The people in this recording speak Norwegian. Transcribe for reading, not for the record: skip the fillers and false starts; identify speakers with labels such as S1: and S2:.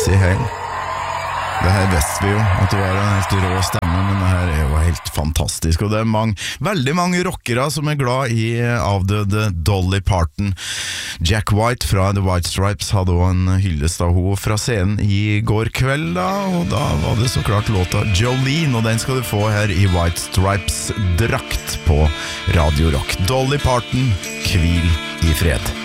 S1: si hei. Det her visste vi jo, at det var en helt rå stemme, men det her er jo helt fantastisk. Og det er veldig mange rockere som er glad i avdøde Dolly Parton. Jack White fra The White Stripes hadde også en hyllest av henne fra scenen i går kveld, da, og da var det så klart låta Jolene, og den skal du få her i White Stripes drakt på Radio Rock. Dolly Parton, hvil i fred.